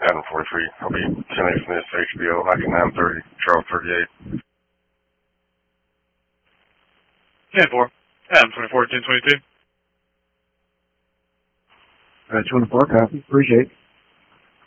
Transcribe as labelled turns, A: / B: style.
A: Adam 43. I'll be 10 from this HBO, Hacking 930, Charles 38.
B: 10-4. Adam 24, 1022.
C: 24, copy. Appreciate it.